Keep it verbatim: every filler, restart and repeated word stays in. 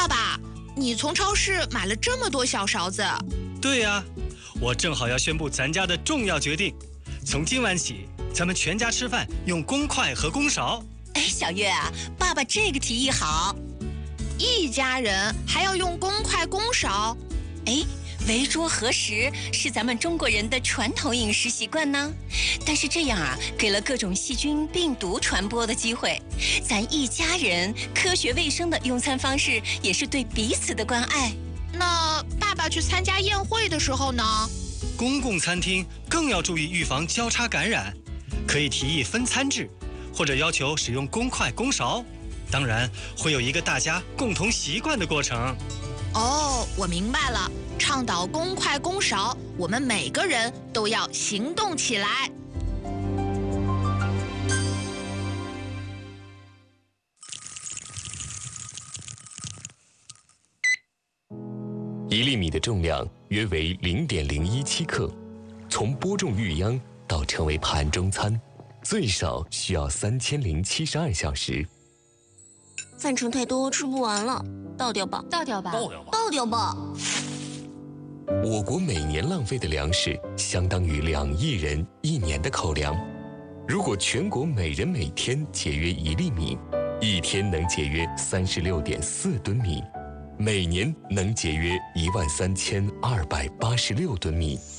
爸爸，你从超市买了这么多小勺子？ 对呀，我正好要宣布咱家的重要决定，从今晚起，咱们全家吃饭用公筷和公勺。 哎，小月啊，爸爸这个提议好。 一家人还要用公筷公勺？ 哎，围桌合食是咱们中国人的传统饮食习惯呢，但是这样啊，给了各种细菌、病毒传播的机会。咱一家人科学卫生的用餐方式，也是对彼此的关爱。 那爸爸去参加宴会的时候呢？ 公共餐厅更要注意预防交叉感染，可以提议分餐制，或者要求使用公筷公勺。当然，会有一个大家共同习惯的过程。 哦，我明白了，倡导公筷公勺，我们每个人都要行动起来。 一粒米的重量约为零点零一七克，从播种育秧到成为盘中餐，最少需要三千零七十二小时。 饭盛太多，吃不完了，倒掉吧， 倒掉吧， 倒掉吧， 倒掉吧。 我国每年浪费的粮食相当于两亿人一年的口粮。如果全国每人每天节约一粒米，一天能节约三十六点四吨米，每年能节约一万三千二百八十六吨米。